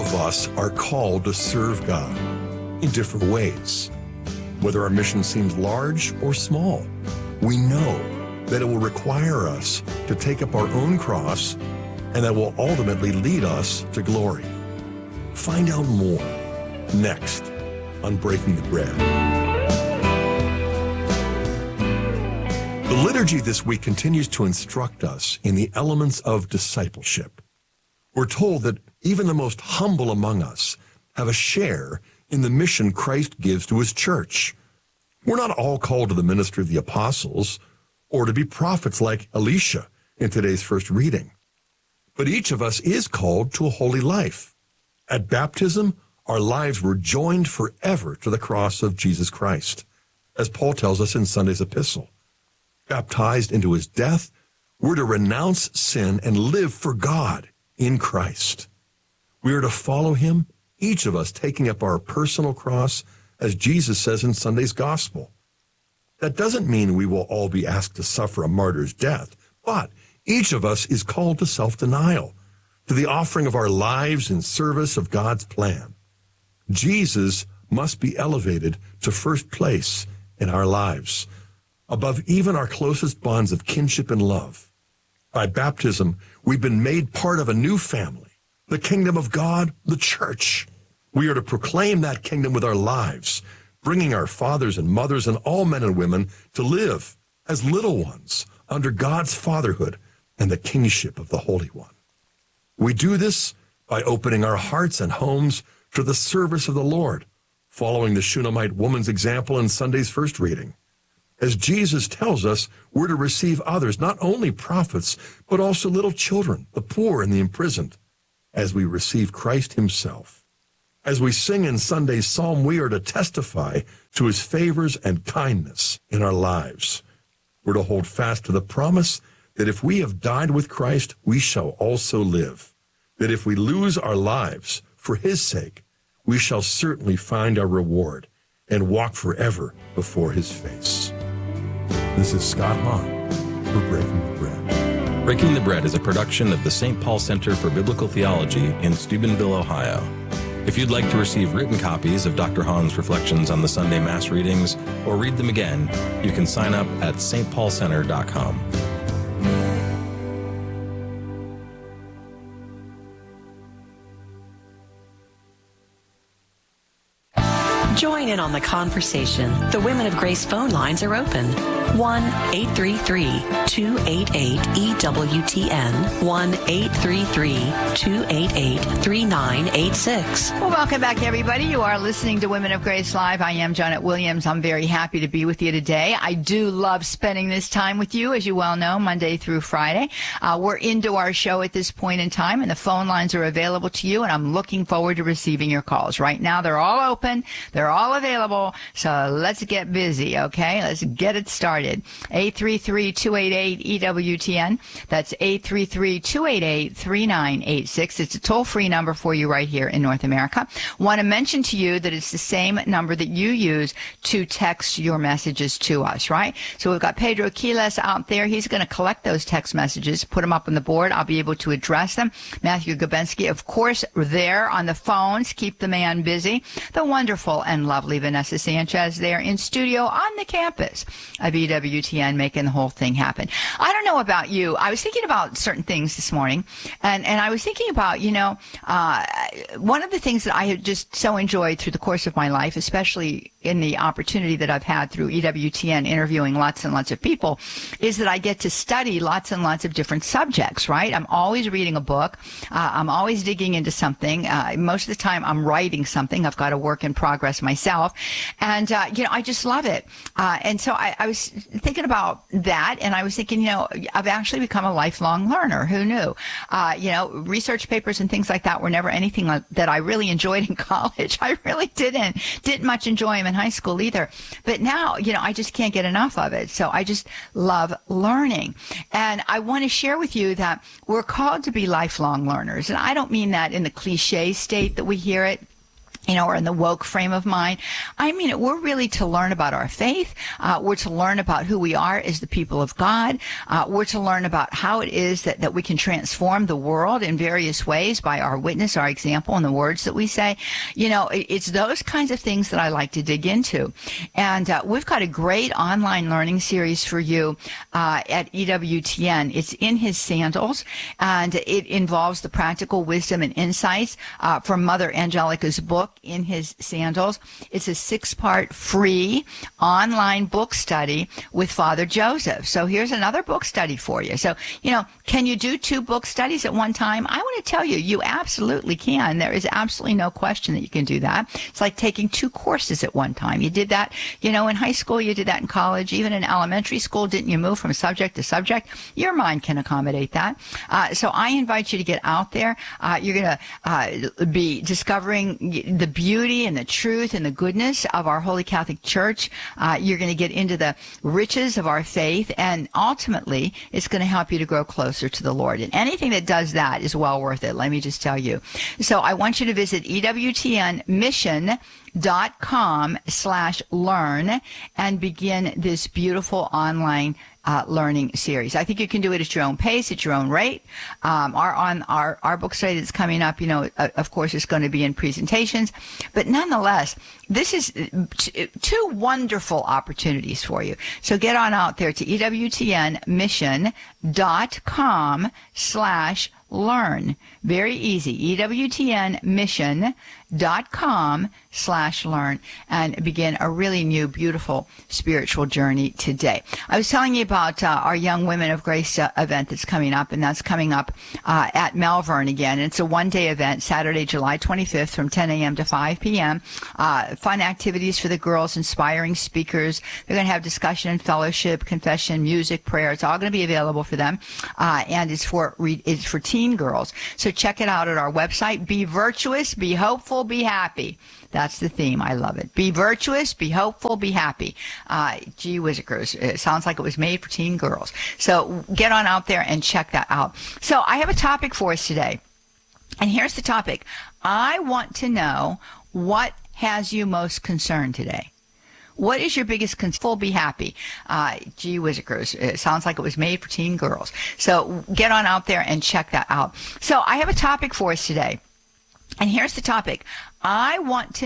of us are called to serve God in different ways. Whether our mission seems large or small, we know that it will require us to take up our own cross, and that will ultimately lead us to glory. Find out more next on Breaking the Bread. The liturgy this week continues to instruct us in the elements of discipleship. We're told that even the most humble among us have a share in the mission Christ gives to his church. We're not all called to the ministry of the apostles or to be prophets like Elisha in today's first reading. But each of us is called to a holy life. At baptism, our lives were joined forever to the cross of Jesus Christ, as Paul tells us in Sunday's epistle. Baptized into his death, we're to renounce sin and live for God in Christ. We are to follow him, each of us taking up our personal cross, as Jesus says in Sunday's gospel. That doesn't mean we will all be asked to suffer a martyr's death, but each of us is called to self-denial, to the offering of our lives in service of God's plan. Jesus must be elevated to first place in our lives, above even our closest bonds of kinship and love. By baptism, we've been made part of a new family, the kingdom of God, the church. We are to proclaim that kingdom with our lives, bringing our fathers and mothers and all men and women to live as little ones under God's fatherhood and the kingship of the Holy One. We do this by opening our hearts and homes to the service of the Lord, following the Shunammite woman's example in Sunday's first reading. As Jesus tells us, we're to receive others, not only prophets, but also little children, the poor and the imprisoned, as we receive Christ himself. As we sing in Sunday's psalm, we are to testify to his favors and kindness in our lives. We're to hold fast to the promise that if we have died with Christ, we shall also live. That if we lose our lives for his sake, we shall certainly find our reward and walk forever before his face. This is Scott Hahn for Breaking the Bread. Breaking the Bread is a production of the St. Paul Center for Biblical Theology in Steubenville, Ohio. If you'd like to receive written copies of Dr. Hahn's reflections on the Sunday Mass readings or read them again, you can sign up at stpaulcenter.com. Join in on the conversation. The Women of Grace phone lines are open. 1-833-288-EWTN. 1-833-288-3986. Well, welcome back, everybody. You are listening to Women of Grace Live. I am Janet Williams. I'm very happy to be with you today. I do love spending this time with you, as you well know, Monday through Friday. We're into our show at this point in time, and the phone lines are available to you, and I'm looking forward to receiving your calls. Right now, they're all open. They're all available, so let's get busy, okay? Let's get it started. 833-288-EWTN. That's 833-288-3986. It's a toll-free number for you right here in North America. Want to mention to you that it's the same number that you use to text your messages to us, right? So we've got Pedro Quiles out there. He's going to collect those text messages, put them up on the board. I'll be able to address them. Matthew Gabensky, of course, there on the phones. Keep the man busy. The wonderful and lovely Vanessa Sanchez there in studio on the campus of EWTN, making the whole thing happen. I don't know about you. I was thinking about certain things this morning, and I was thinking about, one of the things that I have just so enjoyed through the course of my life, especially in the opportunity that I've had through EWTN interviewing lots and lots of people, is that I get to study lots and lots of different subjects, right? I'm always reading a book. I'm always digging into something. Most of the time I'm writing something. I've got a work in progress myself. And, I just love it. And so I was thinking about that, and I was thinking, I've actually become a lifelong learner. Who knew? Research papers and things like that were never anything that I really enjoyed in college. I really didn't much enjoy them in high school either. But now, I just can't get enough of it. So I just love learning. And I want to share with you that we're called to be lifelong learners. And I don't mean that in the cliche state that we hear it. or in the woke frame of mind. I mean, we're really to learn about our faith. We're to learn about who we are as the people of God. We're to learn about how it is that we can transform the world in various ways by our witness, our example, and the words that we say. It's those kinds of things that I like to dig into. And we've got a great online learning series for you at EWTN. It's In His Sandals, and it involves the practical wisdom and insights from Mother Angelica's book, In His Sandals. It's a 6-part free online book study with Father Joseph. So here's another book study for you. So, can you do 2 book studies at one time? I want to tell you, you absolutely can. There is absolutely no question that you can do that. It's like taking 2 courses at one time. You did that, in high school, you did that in college, even in elementary school. Didn't you move from subject to subject? Your mind can accommodate that. So I invite you to get out there. You're going to be discovering the beauty and the truth and the goodness of our Holy Catholic Church. You're going to get into the riches of our faith, and ultimately, it's going to help you to grow closer to the Lord. And anything that does that is well worth it, let me just tell you. So I want you to visit EWTNmission.com/learn and begin this beautiful online learning series. I think you can do it at your own pace, at your own rate. Our book study that's coming up, of course, is going to be in presentations, but nonetheless, this is 2 wonderful opportunities for you. So get on out there to EWTNmission.com/learn. Very easy. EWTNmission.com/learn and begin a really new, beautiful spiritual journey today. I was telling you about our Young Women of Grace event that's coming up, and that's coming up at Malvern again. It's a one-day event, Saturday, July 25th from 10 a.m. to 5 p.m. Fun activities for the girls, inspiring speakers. They're going to have discussion and fellowship, confession, music, prayer. It's all going to be available for them, and it's for teen girls. So check it out at our website. Be virtuous, be hopeful, be happy. That's the theme. I love it. Be virtuous, be hopeful, be happy. Gee whizzikers. It sounds like it was made for teen girls. So get on out there and check that out. So I have a topic for us today. And here's the topic. I want to know what has you most concerned today. What is your biggest concern? Be happy. Gee whizzikers. It sounds like it was made for teen girls. So get on out there and check that out. So I have a topic for us today. And here's the topic. I want to